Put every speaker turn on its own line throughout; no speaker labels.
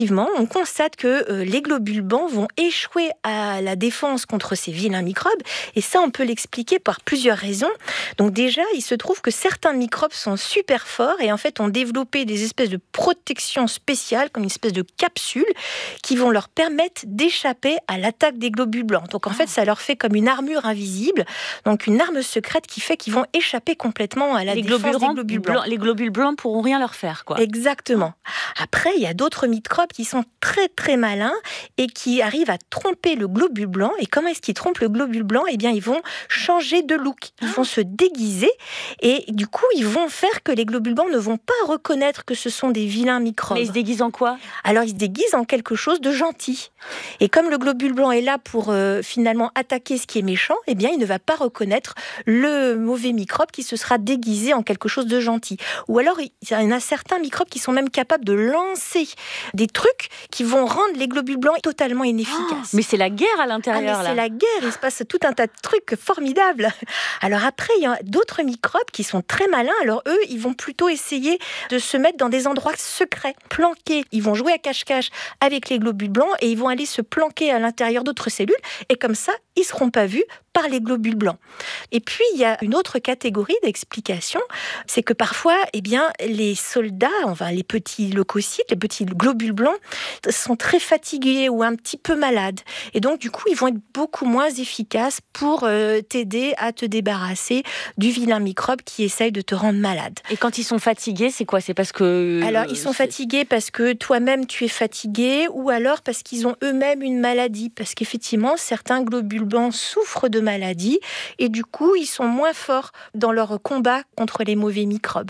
On constate que les globules blancs vont échouer à la défense contre ces vilains microbes. Et ça, on peut l'expliquer par plusieurs raisons. Donc déjà, il se trouve que certains microbes sont super forts et en fait ont développé des espèces de protections spéciales, comme une espèce de capsule, qui vont leur permettre d'échapper à l'attaque des globules blancs. Donc en fait, ça leur fait comme une armure invisible, donc une arme secrète qui fait qu'ils vont échapper complètement à la défense des globules blancs.
Les globules blancs pourront rien leur faire, quoi.
Exactement. Après, il y a d'autres microbes qui sont très très malins et qui arrivent à tromper le globule blanc. Et comment est-ce qu'ils trompent le globule blanc ? Eh bien, ils vont changer de look. Ils vont se déguiser et du coup, ils vont faire que les globules blancs ne vont pas reconnaître que ce sont des vilains microbes.
Mais ils se déguisent en quoi ?
Alors, ils se déguisent en quelque chose de gentil. Et comme le globule blanc est là pour finalement attaquer ce qui est méchant, eh bien, il ne va pas reconnaître le mauvais microbe qui se sera déguisé en quelque chose de gentil. Ou alors, il y en a certains microbes qui sont même capables de lancer des trucs qui vont rendre les globules blancs totalement inefficaces.
Mais c'est la guerre à l'intérieur, là.
C'est la guerre, il se passe tout un tas de trucs formidables. Alors après, il y a d'autres microbes qui sont très malins. Alors eux, ils vont plutôt essayer de se mettre dans des endroits secrets, planqués. Ils vont jouer à cache-cache avec les globules blancs et ils vont aller se planquer à l'intérieur d'autres cellules. Et comme ça, ils ne seront pas vus par les globules blancs. Et puis, il y a une autre catégorie d'explications, c'est que parfois, les soldats, les petits leucocytes, les petits globules blancs, sont très fatigués ou un petit peu malades. Et donc, du coup, ils vont être beaucoup moins efficaces pour t'aider à te débarrasser du vilain microbe qui essaye de te rendre malade.
Et quand ils sont fatigués, c'est quoi ? C'est parce que...
Alors, ils sont fatigués parce que toi-même, tu es fatigué, ou alors parce qu'ils ont eux-mêmes une maladie. Parce qu'effectivement, certains globules blancs souffrent de maladies et du coup, ils sont moins forts dans leur combat contre les mauvais microbes.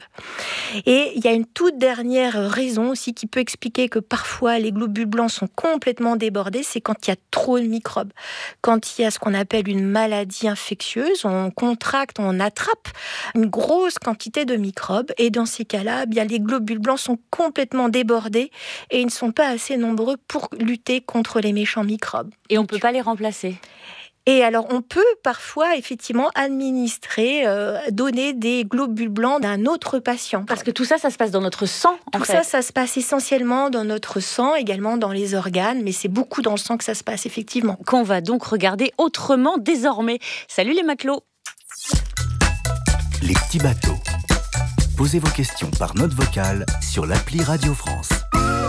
Et il y a une toute dernière raison aussi qui peut expliquer que parfois les globules blancs sont complètement débordés, c'est quand il y a trop de microbes. Quand il y a ce qu'on appelle une maladie infectieuse, on contracte, on attrape une grosse quantité de microbes et dans ces cas-là, les globules blancs sont complètement débordés et ils ne sont pas assez nombreux pour lutter contre les méchants microbes.
Et on ne peut pas les remplacer ?
Et alors, on peut parfois, effectivement, administrer, donner des globules blancs d'un autre patient.
Parce que tout ça, ça se passe dans notre sang, en fait.
Tout ça se passe essentiellement dans notre sang, également dans les organes, mais c'est beaucoup dans le sang que ça se passe, effectivement.
Qu'on va donc regarder autrement désormais. Salut les matelots.
Les petits bateaux. Posez vos questions par note vocale sur l'appli Radio France.